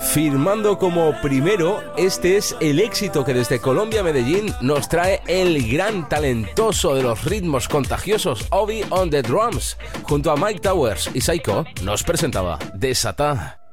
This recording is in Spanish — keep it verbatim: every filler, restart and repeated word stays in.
Firmando como primero, este es el éxito que desde Colombia Medellín nos trae el gran talentoso de los ritmos contagiosos Obi on the Drums. Junto a Mike Towers y Psycho nos presentaba Desatá.